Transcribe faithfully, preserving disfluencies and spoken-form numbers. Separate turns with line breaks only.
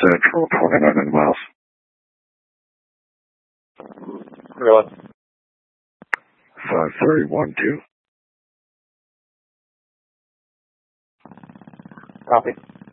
Central, twenty-nine miles.
Really?
five three one two.
Copy.